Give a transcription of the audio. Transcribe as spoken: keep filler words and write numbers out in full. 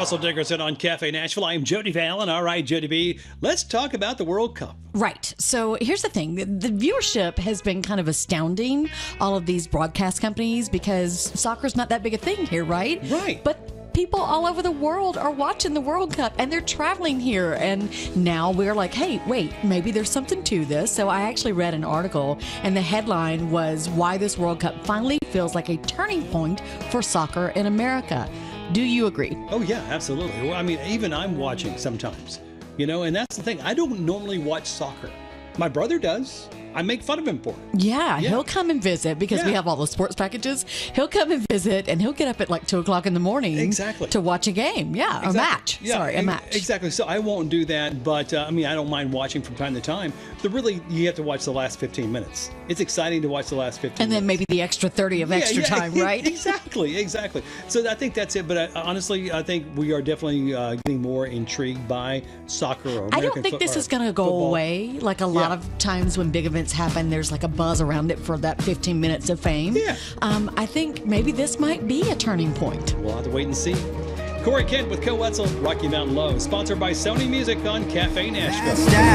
Russell Dickerson on Cafe Nashville. I'm Jody Fallon. All right, Jody B, let's talk about the World Cup. Right. So here's the thing. The, the viewership has been kind of astounding, all of these broadcast companies, because soccer's not that big a thing here, right? Right. But people all over the world are watching the World Cup and they're traveling here. And now we're like, hey, wait, maybe there's something to this. So I actually read an article and the headline was why this World Cup finally feels like a turning point for soccer in America. Do you agree? Oh, yeah, absolutely. Well, I mean, even I'm watching sometimes, you know, and that's the thing. I don't normally watch soccer. My brother does. I make fun of him for it. Yeah, Yeah. he'll come and visit because Yeah. we have all the sports packages. He'll come and visit and he'll get up at like two o'clock in the morning Exactly. to watch a game. Yeah, Exactly. a match. Yeah, Sorry, a ex- match. Exactly. So I won't do that, but uh, I mean, I don't mind watching from time to time. But really, you have to watch the last fifteen minutes. It's exciting to watch the last fifteen And then minutes. maybe the extra thirty of Yeah, extra yeah, time, right? Exactly, exactly. So I think that's it. But I, honestly, I think we are definitely uh, getting more intrigued by soccer or American I don't think fo- this or is going to go football. away. Like a lot Yeah. of times when big events happen, there's like a buzz around it for that fifteen minutes of fame. Yeah. Um, I think maybe this might be a turning point. We'll have to wait and see. Corey Kent with Co Wetzel, Rocky Mountain Low, sponsored by Sony Music on Cafe Nashville.